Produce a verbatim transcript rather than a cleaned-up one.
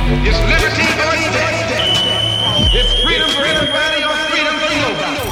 It's liberty or it's death. It's freedom for everybody or freedom for nobody.